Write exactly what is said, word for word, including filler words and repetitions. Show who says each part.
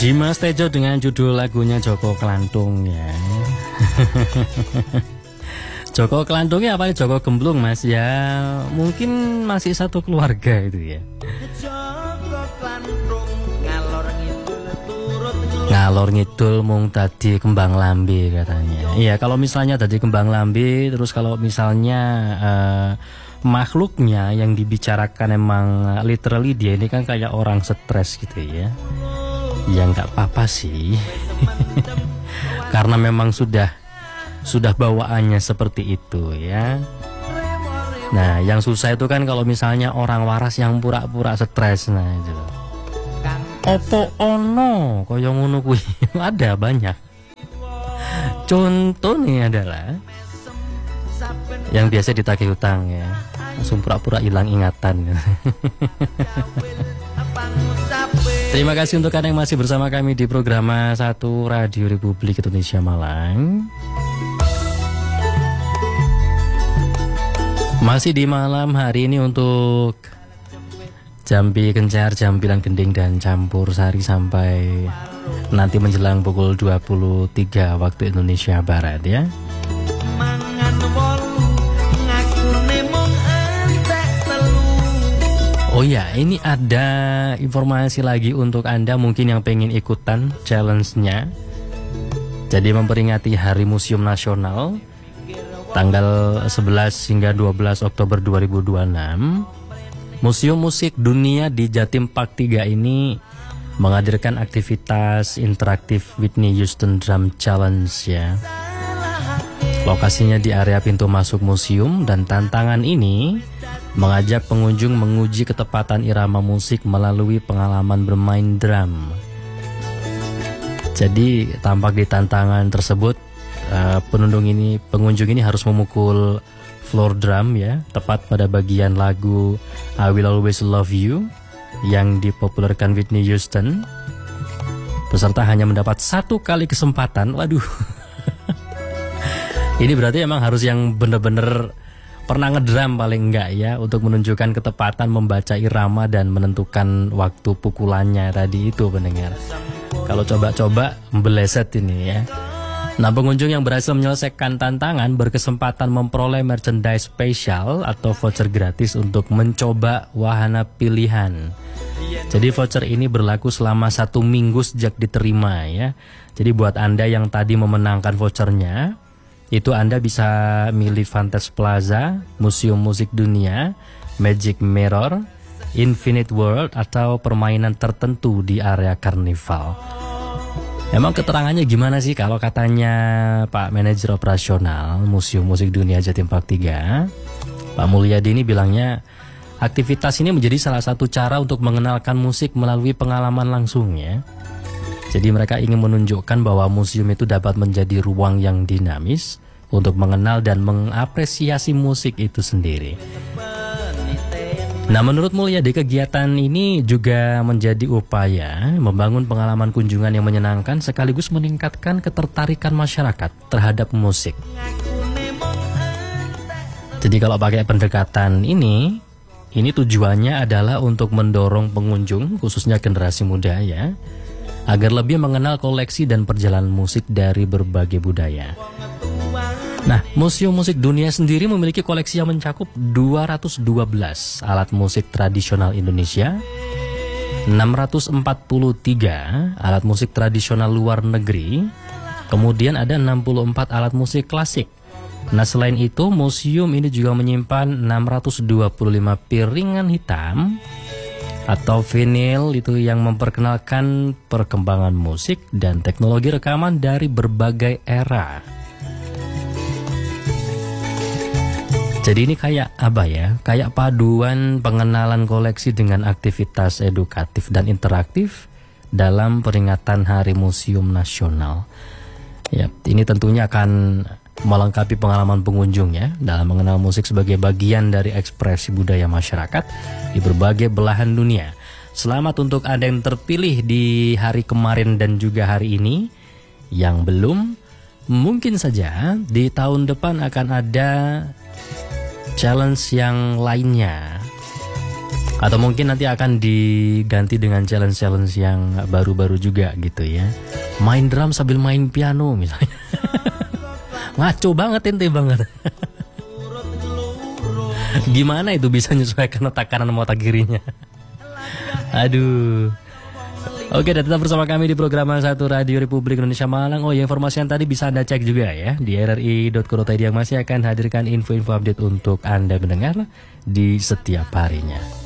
Speaker 1: Dimas Tejo dengan judul lagunya Joko Kelantung ya. Joko Kelantungnya apa nih? Joko Gemblung mas ya. Mungkin masih satu keluarga itu ya. Ngalor ngidul mung tadi kembang lambe katanya. Iya kalau misalnya tadi kembang lambe, terus kalau misalnya uh, makhluknya yang dibicarakan emang literally dia ini kan kayak orang stres gitu ya. Ya nggak apa-apa sih. Karena memang sudah sudah bawaannya seperti itu ya. Nah yang susah itu kan kalau misalnya orang waras yang pura-pura stres. Nah itu opo ono koyo ngono kuwi ada banyak. Contohnya adalah yang biasa ditagih utang ya, langsung pura-pura hilang ingatan. Terima kasih untuk Anda yang masih bersama kami di program satu Radio Republik Indonesia Malang. Masih di malam hari ini untuk Jampi Kencar, Jampilan Gending dan Campur Sari sampai nanti menjelang pukul dua puluh tiga waktu Indonesia Barat ya. Oh ya, ini ada informasi lagi untuk Anda mungkin yang pengen ikutan challenge-nya. Jadi memperingati Hari Museum Nasional tanggal sebelas hingga dua belas Oktober dua ribu dua puluh enam. Museum Musik Dunia di Jatim Park tiga ini menghadirkan aktivitas interaktif Whitney Houston Drum Challenge ya. Lokasinya di area pintu masuk museum dan tantangan ini mengajak pengunjung menguji ketepatan irama musik melalui pengalaman bermain drum. Jadi tampak di tantangan tersebut uh, pengunjung ini pengunjung ini harus memukul floor drum ya, tepat pada bagian lagu I Will Always Love You yang dipopulerkan Whitney Houston. Peserta hanya mendapat satu kali kesempatan. Waduh. Ini berarti emang harus yang bener-bener pernah ngedrum paling enggak ya, untuk menunjukkan ketepatan membaca irama dan menentukan waktu pukulannya tadi itu pendengar. Kalau coba-coba beleset ini ya. Nah pengunjung yang berhasil menyelesaikan tantangan berkesempatan memperoleh merchandise spesial atau voucher gratis untuk mencoba wahana pilihan. Jadi voucher ini berlaku selama satu minggu sejak diterima ya. Jadi buat Anda yang tadi memenangkan vouchernya, itu Anda bisa milih Fantas Plaza, Museum Musik Dunia, Magic Mirror, Infinite World, atau permainan tertentu di area karnival. Emang keterangannya gimana sih kalau katanya Pak Manajer Operasional Museum Musik Dunia Jatim Park tiga, Pak Mulyadi ini bilangnya aktivitas ini menjadi salah satu cara untuk mengenalkan musik melalui pengalaman langsung ya. Jadi mereka ingin menunjukkan bahwa museum itu dapat menjadi ruang yang dinamis untuk mengenal dan mengapresiasi musik itu sendiri. Nah menurut Mulyadi kegiatan ini juga menjadi upaya membangun pengalaman kunjungan yang menyenangkan sekaligus meningkatkan ketertarikan masyarakat terhadap musik. Jadi kalau pakai pendekatan ini, ini tujuannya adalah untuk mendorong pengunjung khususnya generasi muda ya, agar lebih mengenal koleksi dan perjalanan musik dari berbagai budaya. Nah, Museum Musik Dunia sendiri memiliki koleksi yang mencakup dua ratus dua belas alat musik tradisional Indonesia, enam ratus empat puluh tiga alat musik tradisional luar negeri, kemudian ada enam puluh empat alat musik klasik. Nah, selain itu, museum ini juga menyimpan enam ratus dua puluh lima piringan hitam atau vinyl itu yang memperkenalkan perkembangan musik dan teknologi rekaman dari berbagai era. Jadi ini kayak apa ya? Kayak paduan pengenalan koleksi dengan aktivitas edukatif dan interaktif dalam peringatan Hari Museum Nasional. Ya, ini tentunya akan melengkapi pengalaman pengunjung ya dalam mengenal musik sebagai bagian dari ekspresi budaya masyarakat di berbagai belahan dunia. Selamat untuk Anda yang terpilih di hari kemarin dan juga hari ini. Yang belum, mungkin saja di tahun depan akan ada challenge yang lainnya. Atau mungkin nanti akan diganti dengan challenge-challenge yang baru-baru juga gitu ya. Main drum sambil main piano misalnya. Ngaco banget ente banget. Gimana itu bisa menyesuaikan otak kanan sama otak kirinya? Aduh. Oke, dan tetap bersama kami di program satu Radio Republik Indonesia Malang. Oh ya, informasi yang tadi bisa Anda cek juga ya di r r i dot co dot i d yang masih akan hadirkan info-info update untuk Anda mendengar di setiap harinya.